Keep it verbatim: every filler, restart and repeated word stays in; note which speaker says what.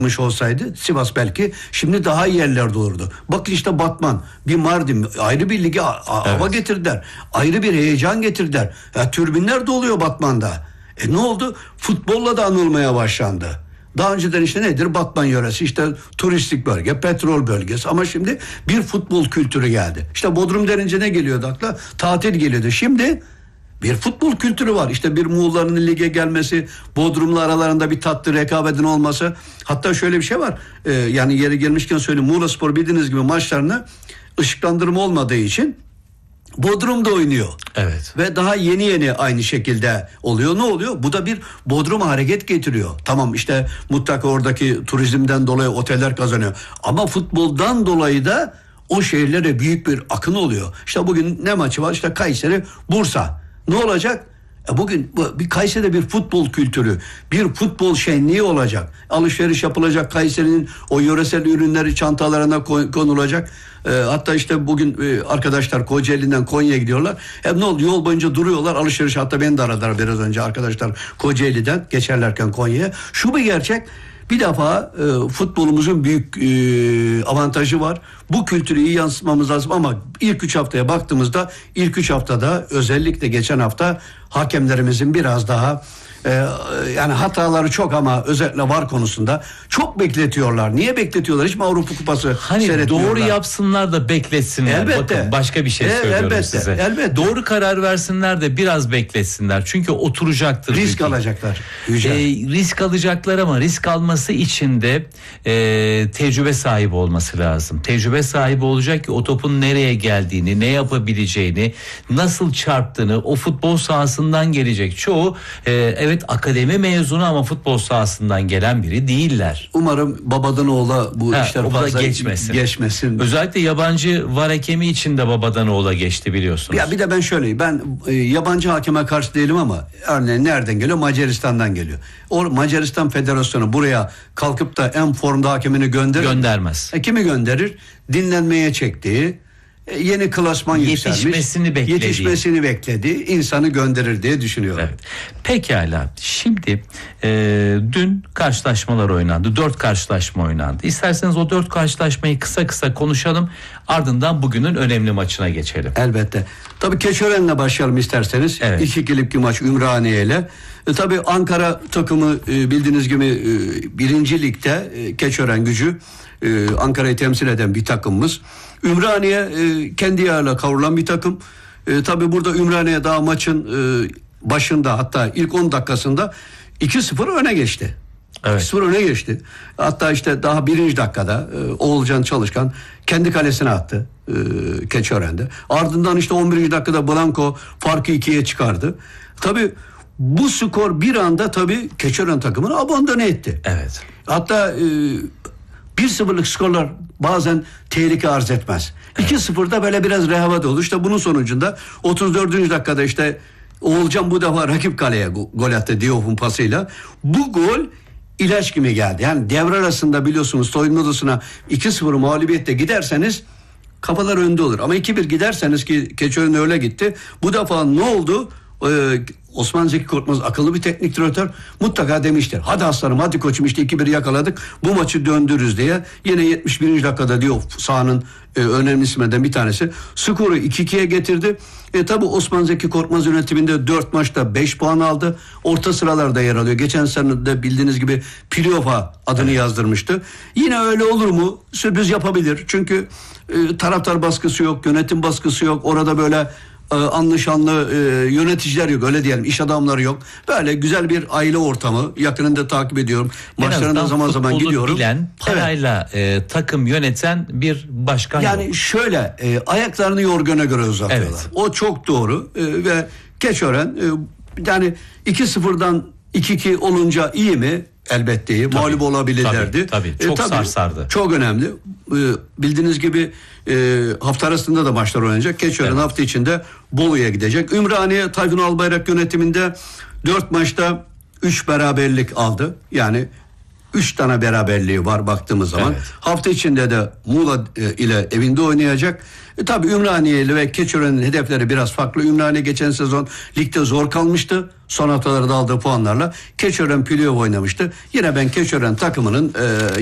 Speaker 1: olsaydı Sivas belki şimdi daha iyi yerlerde olurdu. Bakın işte Batman, bir Mardin ayrı bir lige a-
Speaker 2: Evet.
Speaker 1: hava getirdiler. Ayrı bir heyecan getirdiler. Ya, türbinler doluyor Batman'da. E ne oldu? Futbolla da anılmaya başlandı. Daha önceden işte nedir? Batman yöresi, işte turistik bölge, petrol bölgesi, ama şimdi bir futbol kültürü geldi. İşte Bodrum denince ne geliyordu akla? Tatil geliyordu. Şimdi bir futbol kültürü var. İşte bir Muğla'nın lige gelmesi, Bodrum'la aralarında bir tatlı rekabetin olması. Hatta şöyle bir şey var. Ee, yani yeri gelmişken söyleyeyim. Muğlaspor bildiğiniz gibi maçlarını ışıklandırma olmadığı için Bodrum'da oynuyor.
Speaker 2: Evet.
Speaker 1: Ve daha yeni yeni aynı şekilde oluyor. Ne oluyor? Bu da bir Bodrum'a hareket getiriyor. Tamam, işte mutlaka oradaki turizmden dolayı oteller kazanıyor. Ama futboldan dolayı da o şehirlere büyük bir akın oluyor. İşte bugün ne maçı var? İşte Kayseri, Bursa. Ne olacak? E bugün bu, bir Kayseri'de bir futbol kültürü, bir futbol şenliği olacak. Alışveriş yapılacak, Kayseri'nin o yöresel ürünleri çantalarına konulacak. E, hatta işte bugün e, arkadaşlar Kocaeli'nden Konya'ya gidiyorlar. Hem ne oldu? Yol boyunca duruyorlar alışveriş. Hatta beni de aradılar biraz önce arkadaşlar Kocaeli'den geçerlerken Konya'ya. Şu bir gerçek. Bir defa e, futbolumuzun büyük e, avantajı var. Bu kültürü iyi yansıtmamız lazım ama ilk üç haftaya baktığımızda ilk üç haftada özellikle geçen hafta hakemlerimizin biraz daha e, yani hataları çok, ama özellikle V A R konusunda çok bekletiyorlar. Niye bekletiyorlar? Hiç mi Avrupa Kupası
Speaker 2: hani
Speaker 1: seyretmiyorlar?
Speaker 2: Doğru yapsınlar da bekletsinler.
Speaker 1: Elbette.
Speaker 2: Bakın başka bir şey
Speaker 1: E,
Speaker 2: söylüyorum
Speaker 1: elbette,
Speaker 2: size.
Speaker 1: elbette.
Speaker 2: Doğru karar versinler de biraz bekletsinler. Çünkü oturacaktır.
Speaker 1: Risk
Speaker 2: ülke.
Speaker 1: alacaklar. Yüce.
Speaker 2: E, risk alacaklar ama risk alması için de e, tecrübe sahibi olması lazım. Tecrübe sahibi olacak ki o topun nereye geldiğini, ne yapabileceğini, nasıl çarptığını, o futbol sahasından gelecek. Çoğu e, evet akademi mezunu ama futbol sahasından gelen biri değiller.
Speaker 1: Umarım babadan oğula bu
Speaker 2: Ha,
Speaker 1: işler
Speaker 2: o da
Speaker 1: fazla
Speaker 2: geçmesin.
Speaker 1: geçmesin.
Speaker 2: Özellikle yabancı V A R hakemi için de babadan oğula geçti biliyorsunuz.
Speaker 1: Ya bir de ben şöyleyim. Ben e, yabancı hakeme karşı değilim ama örneğin nereden geliyor? Macaristan'dan geliyor. O Macaristan Federasyonu buraya kalkıp da en formda hakemini gönderir.
Speaker 2: Göndermez.
Speaker 1: E, kimi gönderir? Dinlenmeye çektiği, e, yeni klasman yükselmiş.
Speaker 2: Yetişmesini beklediği.
Speaker 1: Yetişmesini beklediği insanı gönderir diye düşünüyorum.
Speaker 2: Evet. Pekala. Şimdi e, dün karşılaşmalar oynandı. Dört karşılaşma oynandı. İsterseniz o dört karşılaşmayı kısa kısa konuşalım. Ardından bugünün önemli maçına geçelim.
Speaker 1: Elbette. Tabii Keçören'le başlayalım isterseniz.
Speaker 2: Evet.
Speaker 1: İlk ikilik bir maç Ümraniye ile. E, tabii Ankara takımı e, bildiğiniz gibi e, birinci ligde e, Keçören Gücü e, Ankara'yı temsil eden bir takımımız. Ümraniye e, kendi yağıyla kavrulan bir takım. E, tabii burada Ümraniye daha maçın e, başında, hatta ilk on dakikasında iki sıfır öne geçti.
Speaker 2: Evet.
Speaker 1: iki sıfır öne geçti. Hatta işte daha birinci dakikada e, Oğulcan Çalışkan kendi kalesine attı e, Keçiören'de. Ardından işte on birinci dakikada Blanco farkı ikiye çıkardı. Tabii bu skor bir anda tabii Keçiören takımını abandone etti.
Speaker 2: Evet.
Speaker 1: Hatta e, bir sıfırlık skorlar bazen tehlike arz etmez. Evet. iki sıfırda böyle biraz rehavet oldu. İşte bunun sonucunda otuz dördüncü dakikada işte Oğulcan bu defa rakip kaleye gol attı Diof'un pasıyla. Bu gol ilaç gibi geldi. Yani devre arasında biliyorsunuz soyunma odasına iki sıfır mağlubiyette giderseniz kafalar önde olur. Ama iki bir giderseniz, ki Keçiören öyle gitti. Bu defa ne oldu? Ee, Osman Zeki Korkmaz akıllı bir teknik direktör mutlaka demiştir. Hadi aslanım, hadi koçum, işte iki bir yakaladık, bu maçı döndürürüz diye. Yine yetmiş birinci dakikada diyor sahanın e, önemli isimlerden bir tanesi skoru iki ikiye getirdi. E tabi Osman Zeki Korkmaz yönetiminde dört maçta beş puan aldı. Orta sıralarda yer alıyor. Geçen sene de bildiğiniz gibi playoff'a adını evet. yazdırmıştı. Yine öyle olur mu? Sürpriz yapabilir. Çünkü e, taraftar baskısı yok, yönetim baskısı yok. Orada böyle Ee, anlaşanlı e, yöneticiler yok, öyle diyelim, iş adamları yok. Böyle güzel bir aile ortamı, yakınında takip ediyorum. Maçlarına zaman zaman gidiyorum.
Speaker 2: Bilen, parayla evet. e, takım yöneten bir başkan
Speaker 1: yani
Speaker 2: yok.
Speaker 1: şöyle e, ayaklarını yorgana göre uzatıyorlar. Evet. O çok doğru e, ve Keçiören e, yani iki sıfırdan iki iki olunca iyi mi? Elbette iyi. Tabii, mağlup olabilirlerdi.
Speaker 2: Tabii, tabii. Çok e, tabii, sarsardı.
Speaker 1: Çok önemli. E, bildiğiniz gibi e, hafta arasında da maçlar oynanacak. Keçiören evet. hafta içinde Bolu'ya gidecek. Ümraniye Tayfun Albayrak yönetiminde dört maçta üç beraberlik aldı. Yani üç tane beraberliği var baktığımız zaman.
Speaker 2: Evet.
Speaker 1: Hafta içinde de Muğla e, ile evinde oynayacak. E, tabii Ümraniyeli ve Keçiören'in hedefleri biraz farklı. Ümraniye geçen sezon ligde zor kalmıştı. Son haftalarda aldığı puanlarla. Keçiören playoff oynamıştı. Yine ben Keçiören takımının e,